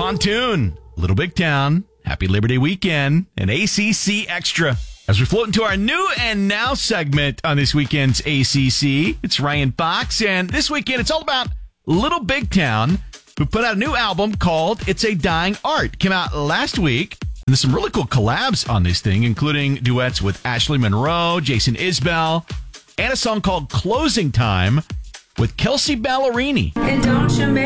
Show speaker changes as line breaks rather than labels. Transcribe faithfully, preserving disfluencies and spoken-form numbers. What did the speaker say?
Pontoon, Little Big Town, Happy Labor Day weekend, and A C C Extra. As we float into our new and now segment on this weekend's A C C, it's Ryan Fox, and this weekend it's all about Little Big Town, who put out a new album called It's a Dying Art. Came out last week, and there's some really cool collabs on this thing, including duets with Ashley Monroe, Jason Isbell, and a song called Closing Time with Kelsey Ballerini.
And don't you make